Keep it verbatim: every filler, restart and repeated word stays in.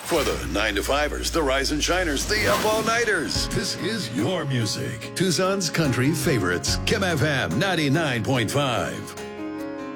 For the nine to fivers, the rise and shiners, the up all-nighters. This is your music. Tucson's country favorites. Kim F M ninety-nine point five.